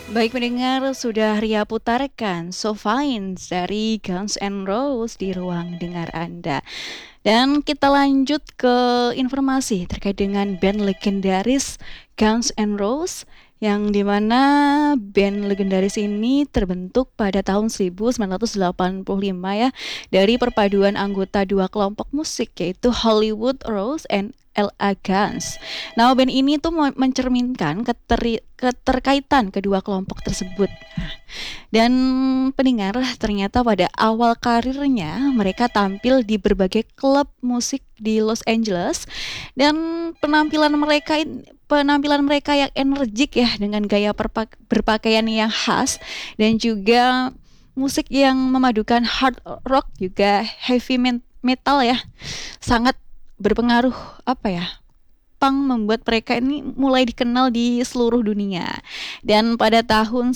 Baik pendengar, sudah Ria putarkan So Fine dari Guns N' Roses di ruang dengar Anda. Dan kita lanjut ke informasi terkait dengan band legendaris Guns N' Roses yang dimana band legendaris ini terbentuk pada tahun 1985 ya dari perpaduan anggota dua kelompok musik yaitu Hollywood Rose and L.A. Guns. Nah, band ini tuh mencerminkan keterkaitan kedua kelompok tersebut. Dan pendengar, ternyata pada awal karirnya mereka tampil di berbagai klub musik di Los Angeles dan penampilan mereka yang energik ya dengan gaya berpakaian yang khas dan juga musik yang memadukan hard rock juga heavy metal ya sangat berpengaruh apa ya Jepang membuat mereka ini mulai dikenal di seluruh dunia. Dan pada tahun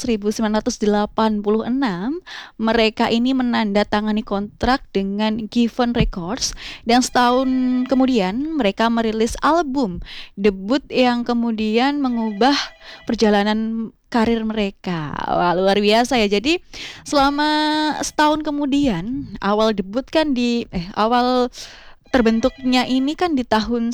1986, mereka ini menandatangani kontrak dengan Geffen Records dan setahun kemudian mereka merilis album debut yang kemudian mengubah perjalanan karir mereka. Wah, luar biasa ya. Jadi selama setahun kemudian awal terbentuknya ini kan di tahun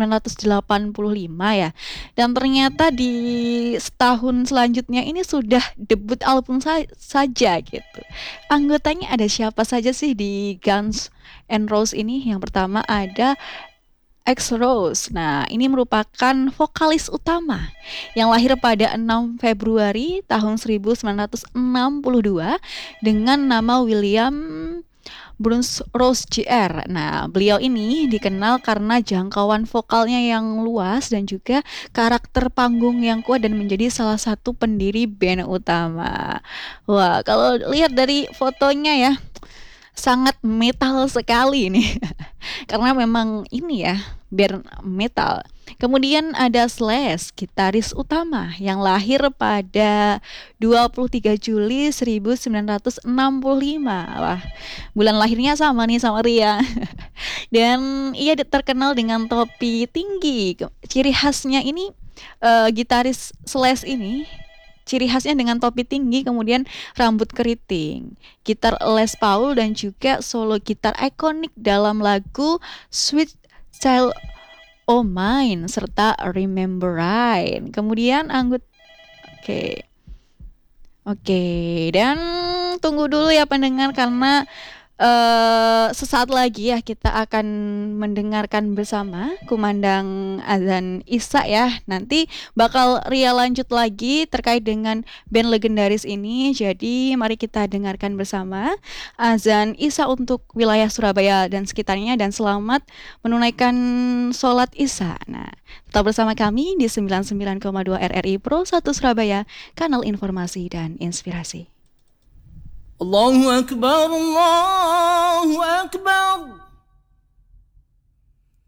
1985 ya. Dan ternyata di setahun selanjutnya ini sudah debut album saja gitu. Anggotanya ada siapa saja sih di Guns N' Roses ini? Yang pertama ada Axl Rose. Nah, ini merupakan vokalis utama yang lahir pada 6 Februari tahun 1962 dengan nama William Burns Rose Jr. Nah, beliau ini dikenal karena jangkauan vokalnya yang luas dan juga karakter panggung yang kuat dan menjadi salah satu pendiri band utama. Wah, kalau lihat dari fotonya ya, sangat metal sekali nih. Karena memang ini ya, band metal. Kemudian ada Slash, gitaris utama yang lahir pada 23 Juli 1965. Wah, bulan lahirnya sama nih sama Ria. Dan ia terkenal dengan topi tinggi. Ciri khasnya ini gitaris Slash ini ciri khasnya dengan topi tinggi, kemudian rambut keriting, gitar Les Paul dan juga solo gitar ikonik dalam lagu Sweet Child O' Mine serta Remember Right. Kemudian Oke. Oke, dan tunggu dulu ya pendengar karena sesaat lagi ya kita akan mendengarkan bersama kumandang azan Isya ya. Nanti bakal Ria lanjut lagi terkait dengan band legendaris ini. Jadi mari kita dengarkan bersama azan Isya untuk wilayah Surabaya dan sekitarnya dan selamat menunaikan sholat Isya. Nah, tetap bersama kami di 99,2 RRI Pro 1 Surabaya, kanal informasi dan inspirasi. الله أكبر الله أكبر